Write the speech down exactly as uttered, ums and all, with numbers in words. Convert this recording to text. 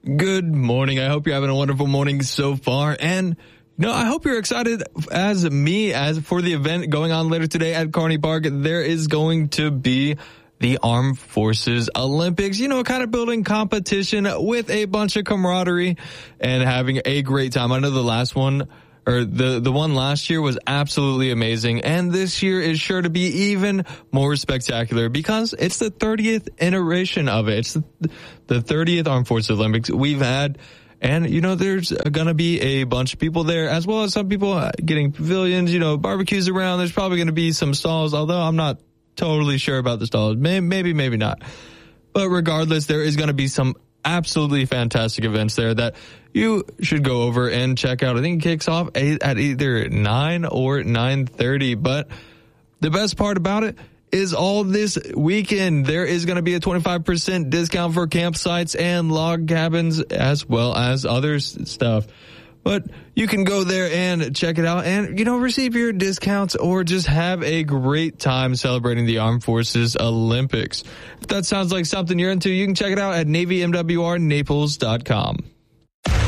Good morning. I hope you're having a wonderful morning so far. And no, I hope you're excited as me as for the event going on later today at Kearney Park. There is going to be the Armed Forces Olympics, you know, kind of building competition with a bunch of camaraderie and having a great time. I know the last one or the, the one last year was absolutely amazing. And this year is sure to be even more spectacular because it's the thirtieth iteration of it. It's the, the thirtieth Armed Forces Olympics we've had. And, you know, there's going to be a bunch of people there, as well as some people getting pavilions, you know, barbecues around. There's probably going to be some stalls, although I'm not totally sure about the stalls. Maybe, maybe, maybe not. But regardless, there is going to be some absolutely fantastic events there that you should go over and check out. I think it kicks off at either nine or nine thirty. But the best part about it is all this weekend, there is going to be a twenty-five percent discount for campsites and log cabins as well as other stuff. But you can go there and check it out and, you know, receive your discounts or just have a great time celebrating the Armed Forces Olympics. If that sounds like something you're into, you can check it out at Navy M W R Naples dot com.